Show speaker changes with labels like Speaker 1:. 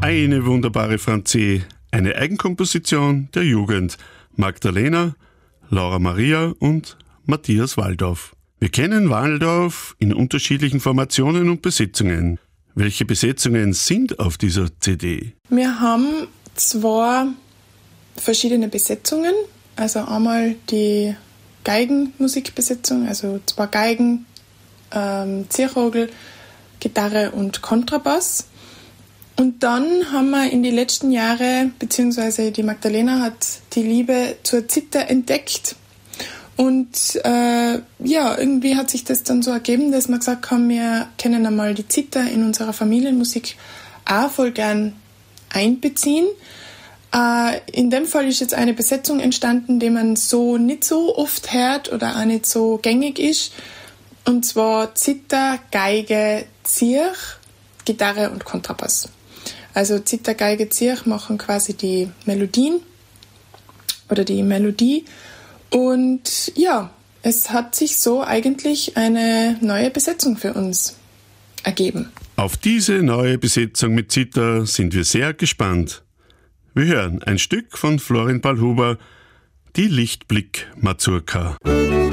Speaker 1: Eine wunderbare Franzé, eine Eigenkomposition der Jugend. Magdalena, Laura Maria und Matthias Waldorf. Wir kennen Waldorf in unterschiedlichen Formationen und Besetzungen. Welche Besetzungen sind auf dieser CD?
Speaker 2: Wir haben 2 verschiedene Besetzungen. Also einmal die Geigenmusikbesetzung, also 2 Geigen, Zierorgel, Gitarre und Kontrabass. Und dann haben wir in die letzten Jahre, beziehungsweise die Magdalena hat die Liebe zur Zither entdeckt. Und irgendwie hat sich das dann so ergeben, dass wir gesagt haben, wir können einmal die Zither in unserer Familienmusik auch voll gern einbeziehen. In dem Fall ist jetzt eine Besetzung entstanden, die man so nicht so oft hört oder auch nicht so gängig ist. Und zwar Zither, Geige, Zirch, Gitarre und Kontrabass. Also Zither, Geige, Zirch machen quasi die Melodien oder die Melodie. Und ja, es hat sich so eigentlich eine neue Besetzung für uns ergeben.
Speaker 1: Auf diese neue Besetzung mit Zither sind wir sehr gespannt. Wir hören ein Stück von Florin Palhuber, die Lichtblick Mazurka.